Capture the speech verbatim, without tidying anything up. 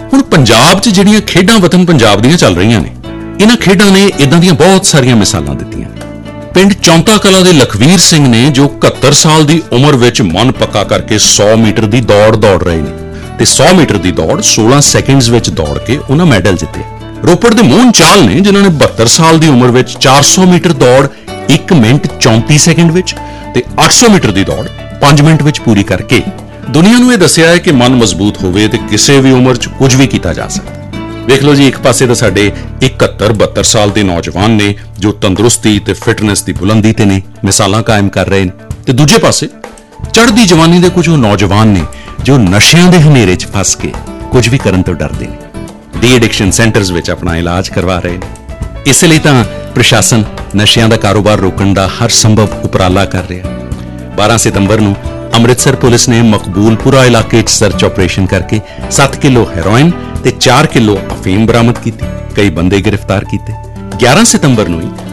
ਹੁਣ ਪੰਜਾਬ 'ਚ ਜਿਹੜੀਆਂ ਖੇਡਾਂ ਵਤਨ ਪੰਜਾਬ ਦੀਆਂ ਚੱਲ ਰਹੀਆਂ ਨੇ, ਇਹਨਾਂ ਖੇਡਾਂ ਨੇ ਇਦਾਂ ਦੀਆਂ ਬਹੁਤ ਸਾਰੀਆਂ ਮਿਸਾਲਾਂ ਦਿੱਤੀਆਂ। ਪਿੰਡ ਚੌਂਤਾ ਕਲਾਂ ਦੇ ਲਖਵੀਰ ਸਿੰਘ ਨੇ, ਜੋ ਇਕਹੱਤਰ ਸਾਲ ਦੀ ਉਮਰ ਵਿੱਚ ਮਨ ਪੱਕਾ ਕਰਕੇ ਸੌ ਮੀਟਰ ਦੀ ਦੌੜ ਦੌੜ ਰਹੇ ਨੇ ਤੇ ਸੌ ਮੀਟਰ ਦੀ ਦੌੜ ਸੋਲਾਂ ਸੈਕਿੰਡਸ ਵਿੱਚ ਦੌੜ ਕੇ ਉਹਨਾਂ ਮੈਡਲ ਜਿੱਤੇ। ਰੋਪੜ ਦੇ ਮੋਹਨ ਚਾਲ ਨੇ, ਜਿਨ੍ਹਾਂ ਨੇ ਬਹੱਤਰ ਸਾਲ ਦੀ ਉਮਰ ਵਿੱਚ ਚਾਰ ਸੌ ਮੀਟਰ ਦੌੜ ਇੱਕ ਮਿੰਟ ਚੌਂਤੀ ਸੈਕਿੰਡ ਵਿੱਚ ਤੇ ਅੱਠ ਸੌ ਮੀਟਰ ਦੀ ਦੌੜ ਪੰਜ ਮਿੰਟ ਵਿੱਚ ਪੂਰੀ ਕਰਕੇ ਦੁਨੀਆ ਨੂੰ ਇਹ ਦੱਸਿਆ ਹੈ ਕਿ ਮਨ ਮਜ਼ਬੂਤ ਹੋਵੇ ਤੇ ਕਿਸੇ ਵੀ ਉਮਰ 'ਚ ਕੁਝ ਵੀ ਕੀਤਾ ਜਾ ਸਕਦਾ। ਵੇਖ ਲਓ ਜੀ, ਇੱਕ ਪਾਸੇ ਤਾਂ ਸਾਡੇ ਇਕਹੱਤਰ ਬਹੱਤਰ ਸਾਲ ਦੇ ਨੌਜਵਾਨ ਨੇ ਜੋ ਤੰਦਰੁਸਤੀ ਤੇ ਫਿਟਨੈਸ ਦੀ ਬੁਲੰਦੀ ਤੇ ਨੇ, ਮਿਸਾਲਾਂ ਕਾਇਮ ਕਰ ਰਹੇ ਨੇ, ਤੇ ਦੂਜੇ ਪਾਸੇ ਚੜ੍ਹਦੀ ਜਵਾਨੀ ਦੇ ਕੁਝ ਉਹ ਨੌਜਵਾਨ ਨੇ ਜੋ ਨਸ਼ਿਆਂ ਦੇ ਹਨੇਰੇ 'ਚ ਫਸ ਕੇ ਕੁਝ ਵੀ ਕਰਨ ਤੋਂ ਡਰਦੇ ਨੇ, ਡੀ ਐਡਿਕਸ਼ਨ ਸੈਂਟਰਸ ਵਿੱਚ ਆਪਣਾ ਇਲਾਜ ਕਰਵਾ ਰਹੇ ਨੇ। ਇਸੇ ਲਈ ਤਾਂ ਪ੍ਰਸ਼ਾਸਨ ਨਸ਼ਿਆਂ ਦਾ ਕਾਰੋਬਾਰ ਰੋਕਣ ਦਾ ਹਰ ਸੰਭਵ ਉਪਰਾਲਾ ਕਰ ਰਿਹਾ। ਬਾਰਾਂ ਸਤੰਬਰ ਨੂੰ ਅੰਮ੍ਰਿਤਸਰ ਪੁਲਿਸ ਨੇ ਮਕਬੂਲਪੁਰਾ ਇਲਾਕੇ 'ਚ ਸਰਚ ਆਪਰੇਸ਼ਨ ਕਰਕੇ ਸੱਤ ਕਿਲੋ ਹੈਰੋਇਨ ਤੇ ਚਾਰ ਕਿਲੋ ਅਫੀਮ ਬਰਾਮਦ ਕੀਤੀ, ਕਈ ਬੰਦੇ ਗ੍ਰਿਫਤਾਰ ਕੀਤੇ। ਗਿਆਰਾਂ ਸਤੰਬਰ ਨੂੰ ਹੀ